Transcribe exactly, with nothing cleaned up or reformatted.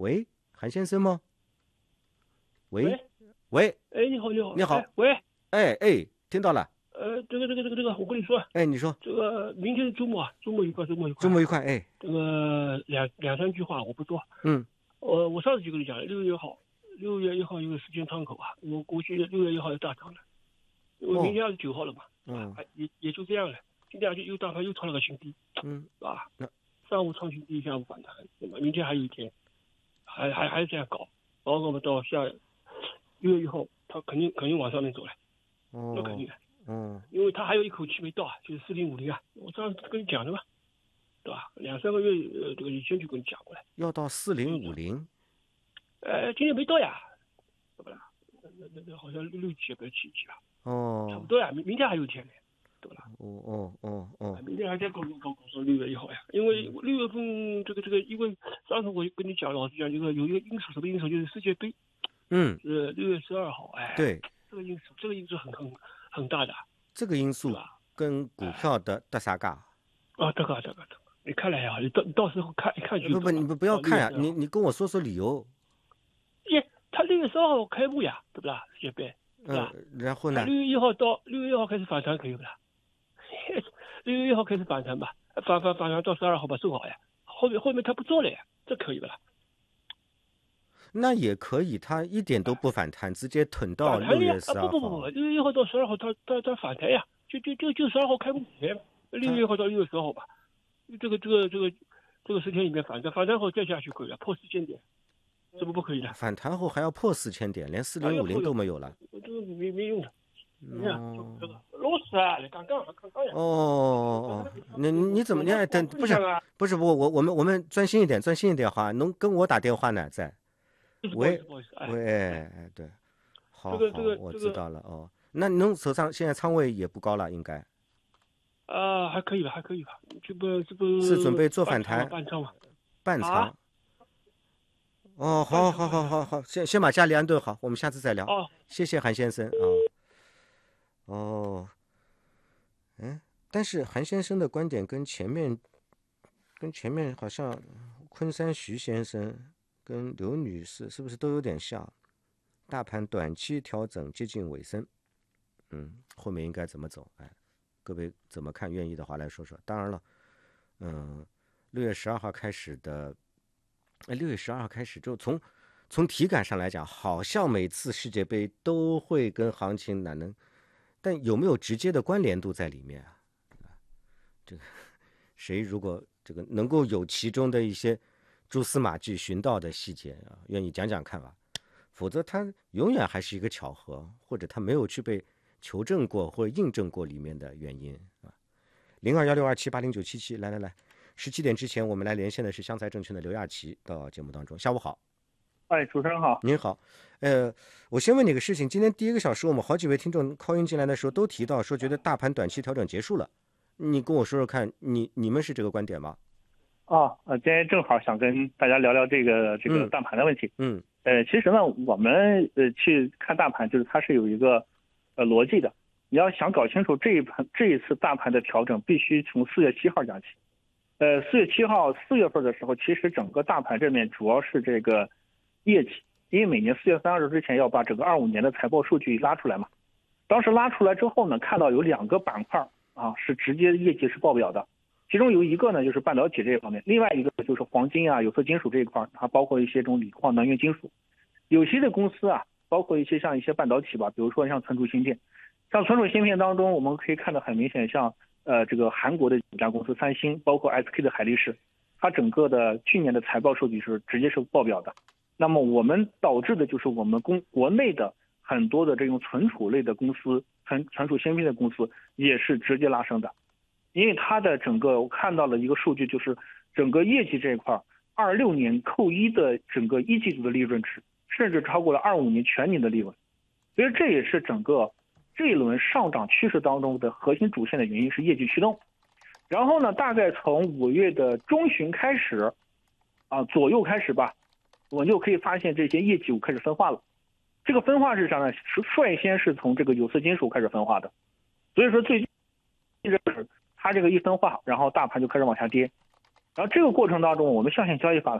喂，韩先生吗？喂喂喂， 哎，你好，你好， 你好， 哎，喂， 哎哎，听到了， 呃，这个这个这个这个，我跟你说， 哎，你说这个明天是周末啊，周末愉快，周末愉快啊。 周末愉快，哎， 这个两两三句话我不多， 嗯， 呃，我上次就跟你讲了，六月一号，六月一号一个时间窗口啊，我估计六月一号要大涨了，因为明哦， 天二十九号了嘛， 嗯啊，也也就这样了。今天就又大盘又创了个新低， 嗯， 是吧？ 那上午创新低，下午反弹，对吧？明天还有一天，还还还是这样搞，然后我们到下六月一号，它肯定肯定往上面走了，那肯哦， 定的。 嗯， 因为他还有一口气没到啊，就是四零五零啊，我上次跟你讲的嘛，对吧？两三个月呃，这个以前就跟你讲过了， 要到四零五零， 呃，今天没到呀，对不啦？那那那好像六六几不七几了，差不哦， 多呀，明明天还有一天呢，对不啦？ 哦哦哦哦， 明天还在搞搞搞到六月一号呀，因为六月份这个这个，因为上次我就跟你讲，老实讲，这个有一个因素，什么因素？就是世界杯， 嗯， 是六月十二号，哎， 对， 这个因素，这个因素很很很大的， 这个因素对吧？ 跟股票的得啥嘎？ 啊，这个这个这个，你看了呀？你到到时候看一看就不不， 懂了。 你不不要啊，六看呀， 月十二号， 你你跟我说说理由， 耶，他六月十二号开幕呀，对不啦？世界杯，对吧？ 嗯，然后呢？ 他六月一号到六月一号开始反弹，可以不啦？六月一号开始反弹吧，反反反弹到十二号吧，正好呀。后面后面他不做了呀，这可以不啦？ 那也可以，它一点都不反弹，直接吞到反弹了呀？ 六月啊十二号。 不不不不，六月一号到十二号他他他反弹呀，就就就就十二号开幕前，六月一号到六月十号吧，这个这个这个这个十天里面反弹，反弹后再下去可以了，破四千点，这不不可以的？ 反弹后还要破四千点，连四零五零都没有了。 这个没没用的。你看，就哦这个老师啊，你刚刚刚刚呀。 哦哦，你你怎么你等不是啊？ 不是我我我们我们专心一点，专心一点哈，能跟我打电话呢，在。 不好意喂思不好意思，哎， 喂，哎对，好这个这好，我知个这个道了哦。那侬手上现在仓位也不高了，应该啊，还可以吧，还可以吧，这不这不是准备做半仓嘛， 反弹半仓嘛。 半仓。 啊， 哦， 半好好仓半仓。 好好好，先先把家里安顿好，我们下次再聊。 哦， 谢谢韩先生啊。哦，嗯，但是韩先生的观点跟前面跟前面好像昆山徐先生跟刘女士是不是都有点像？大盘短期调整接近尾声，嗯，后面应该怎么走？哎，各位怎么看？愿意的话来说说。当然了，嗯，六月十二号开始的，哎，六月十二号开始就从从体感上来讲，好像每次世界杯都会跟行情哪能，但有没有直接的关联度在里面啊？这个谁如果这个能够有其中的一些蛛丝马迹寻到的细节啊，愿意讲讲看吧。否则它永远还是一个巧合，或者它没有去被求证过或者印证过里面的原因啊。零二幺六二七八零九七七，来来来，十七点之前我们来连线的是湘财证券的刘亚琪到节目当中。下午好。 哎，主持人好。 您好，呃，我先问你个事情，今天第一个小时我们好几位听众 call in 进来的时候都提到说觉得大盘短期调整结束了，你跟我说说看，你你们是这个观点吗？ 啊，呃，今天正好想跟大家聊聊这个这个大盘的问题。 嗯， 呃，其实呢，我们呃去看大盘，就是它是有一个呃逻辑的。你要想搞清楚这一盘这一次大盘的调整，必须从四月七号讲起。呃，四月七号四月份的时候，其实整个大盘这面主要是这个业绩，因为每年四月三十日之前要把整个二五年的财报数据拉出来嘛。当时拉出来之后呢，看到有两个板块啊是直接业绩是爆表的。其中有一个呢，就是半导体这一方面，另外一个就是黄金啊、有色金属这一块，它包括一些这种锂矿、能源金属。有些的公司啊，包括一些像一些半导体吧，比如说像存储芯片，像存储芯片当中，我们可以看得很明显，像呃这个韩国的几家公司三星，包括 S K 的海力士，它整个的去年的财报数据是直接是爆表的。那么我们导致的就是我们公国内的很多的这种存储类的公司、存存储芯片的公司也是直接拉升的。因为它的整个我看到了一个数据，就是整个业绩这一块，二六年扣一的整个一季度的利润值，甚至超过了二五年全年的利润，所以这也是整个这一轮上涨趋势当中的核心主线的原因是业绩驱动。然后呢，大概从五月的中旬开始，啊左右开始吧，我们就可以发现这些业绩股开始分化了。这个分化是啥呢？率先是从这个有色金属开始分化的，所以说最近它这个一分化，然后大盘就开始往下跌。然后这个过程当中，我们象限交易法